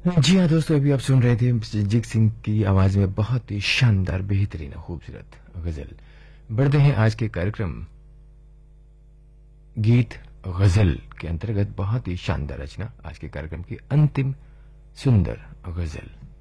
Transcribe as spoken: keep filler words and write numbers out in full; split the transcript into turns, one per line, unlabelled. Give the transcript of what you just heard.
जी हाँ दोस्तों, अभी आप सुन रहे थे जगजीत सिंह की आवाज में बहुत ही शानदार, बेहतरीन, खूबसूरत गजल। बढ़ते हैं आज के कार्यक्रम गीत गजल के अंतर्गत बहुत ही शानदार रचना, आज के कार्यक्रम की अंतिम सुंदर गजल।